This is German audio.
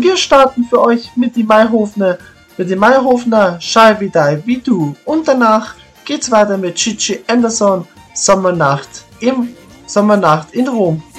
wir starten für euch mit dem Maihofner Shall We Die Wie Du und danach geht's weiter mit Gigi Anderson Sommernacht in Rom.